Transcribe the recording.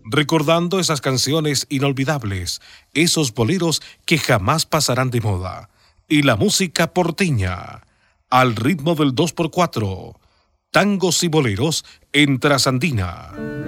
recordando esas canciones inolvidables, esos boleros que jamás pasarán de moda, y la música porteña, al ritmo del 2x4, tangos y boleros en Trasandina.